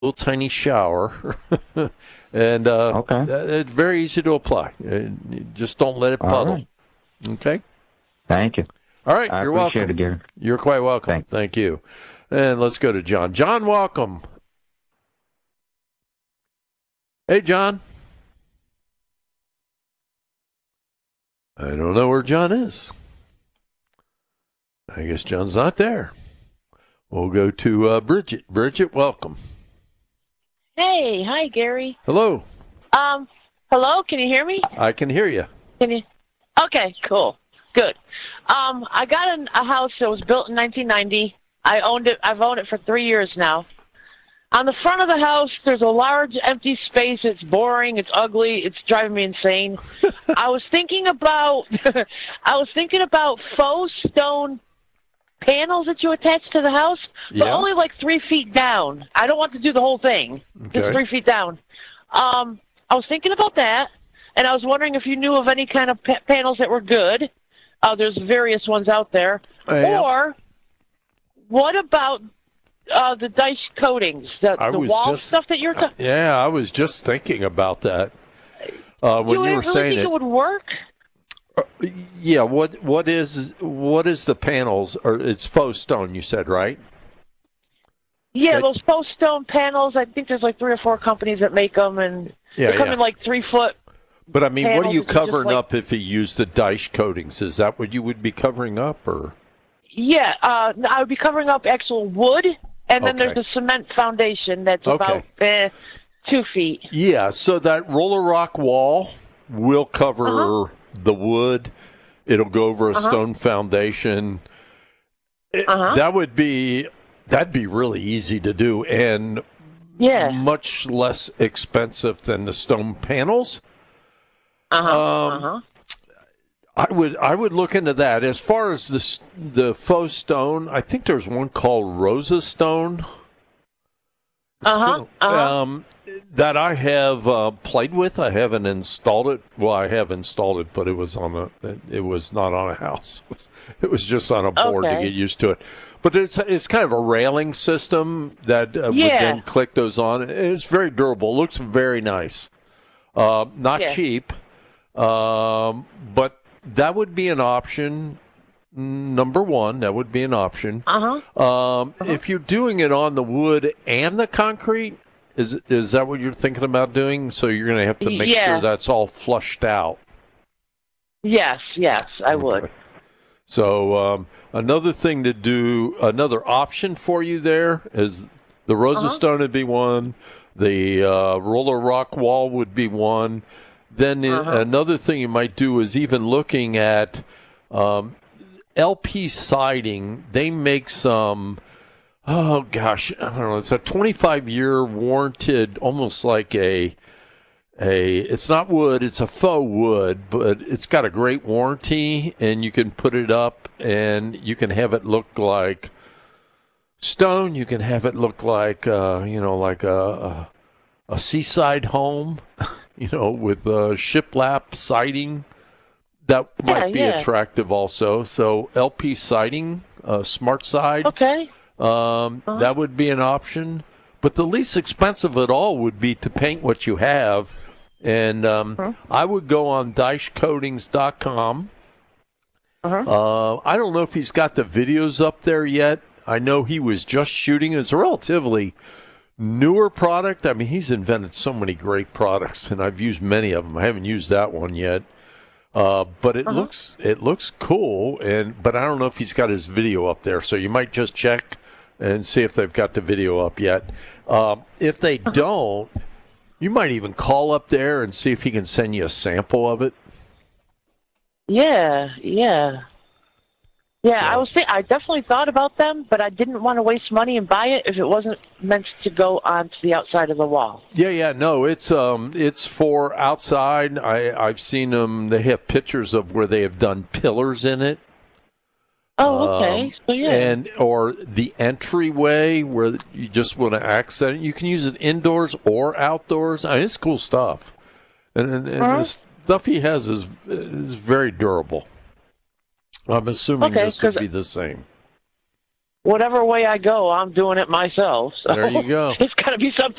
little tiny shower, and Okay. it's very easy to apply. Just don't let it All puddle. right. Okay. Thank you. All right. I You're appreciate welcome. it, Gary. You're quite welcome. Thanks. Thank you. And let's go to John. John, welcome. Hey, John. I don't know where John is. I guess John's not there. We'll go to Bridget. Bridget, welcome. Hey, hi, Gary. Hello. Hello, can you hear me? I can hear you. Can you? Okay, cool, good. I got a house that was built in 1990. I owned it. I've owned it for 3 years now. On the front of the house, there's a large empty space. It's boring. It's ugly. It's driving me insane. I was thinking about, faux stone panels that you attach to the house, but Yeah. only like 3 feet down. I don't want to do the whole thing. Okay. Just 3 feet down. I was thinking about that, and I was wondering if you knew of any kind of panels that were good. There's various ones out there. Yeah. Or what about the dice coatings, the wall stuff that you're talking? Yeah, I was just thinking about that when you were really saying think it would work? Yeah, what is the panels? Or it's faux stone, you said, right? Yeah, those faux stone panels. I think there's like 3 or 4 companies that make them, and they come in like 3 foot. But I mean, what are panels. you It's just covering like- up if you use the dice coatings? Is that what you would be covering up, or? Yeah, I would be covering up actual wood, and then Okay. there's a cement foundation that's Okay. about 2 feet. Yeah, so that roller rock wall will cover the wood. It'll go over a stone foundation. That'd be really easy to do and Yeah. much less expensive than the stone panels. I would look into that. As far as the faux stone, I think there's one called Rosa Stone. That I have played with. I haven't installed it. Well, I have installed it, but it was not on a house. It was just on a board to Okay. get used to it. But it's kind of a railing system that would then click those on. It's very durable. It looks very nice. Not Yeah. cheap, but that would be an option. Number one, that would be an option. If you're doing it on the wood and the concrete, is that what you're thinking about doing? So you're going to have to make Yeah. sure that's all flushed out. Yes, I would. Okay. So another thing to do, another option for you there is the Rosa Stone would be one. The roller rock wall would be one. Then another thing you might do is even looking at LP siding. They make some, oh gosh, I don't know. It's a 25-year warranted, almost like it's not wood, it's a faux wood, but it's got a great warranty, and you can put it up and you can have it look like stone. You can have it look like, like a seaside home, with shiplap siding. That might be attractive also. So LP siding, smart side. Okay. That would be an option. But the least expensive of it all would be to paint what you have. And I would go on dicecoatings.com. I don't know if he's got the videos up there yet. I know he was just shooting. It's a relatively newer product. I mean, he's invented so many great products, and I've used many of them. I haven't used that one yet. But it looks cool, but I don't know if he's got his video up there. So you might just check and see if they've got the video up yet. If they don't, you might even call up there and see if he can send you a sample of it. Yeah. I definitely thought about them, but I didn't want to waste money and buy it if it wasn't meant to go onto the outside of the wall. Yeah, no, it's for outside. I've seen them. They have pictures of where they have done pillars in it. Oh, okay. So yeah. Or the entryway where you just want to accent it. You can use it indoors or outdoors. I mean, it's cool stuff. And the stuff he has is very durable. I'm assuming this would be the same. whatever way I go, I'm doing it myself. So There you go. It's got to be something